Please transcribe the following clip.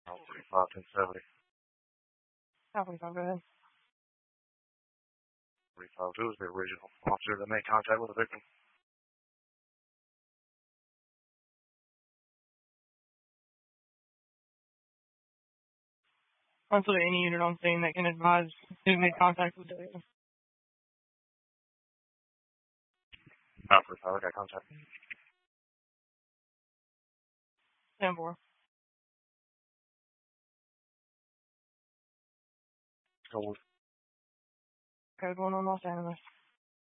45, 1070. Copy, go ahead. 352 is the original officer that made contact with the victim. Also, any unit on scene that can advise who made contact with the victim. 945, I got contact. 10-4. Gold. Code 1 on Los Angeles.